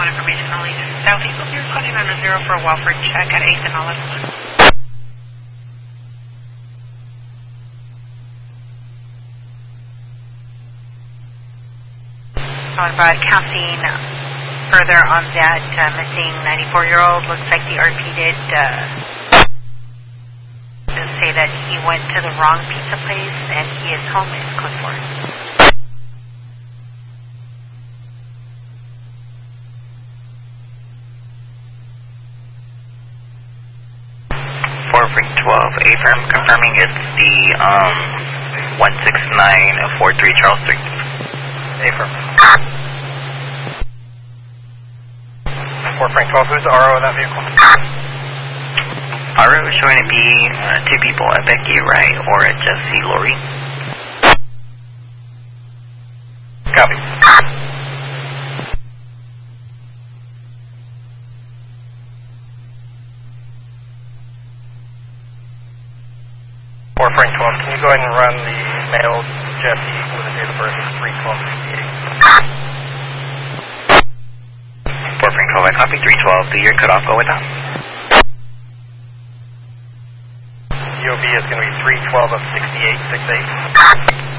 want information only. South Eagle, you're calling on a 0 for a Walford check at 8th and Olive. Broadcasting further on that missing 94-year-old. Looks like the RP did say that he went to the wrong pizza place and his home is code 4. 4-12, A-firm confirming it's the 16943 Charles Street. A-firm. 4-12, who's the RO of that vehicle? RO is showing to be 2 people, a Becky Wright or a Jesse Lori. Copy. Frank 12, can you go ahead and run the male Jesse with a date of birth of 3/12/68? Frank 12, I copy 312. The year cutoff, go with that. UOB is going to be 3/12/68, 68.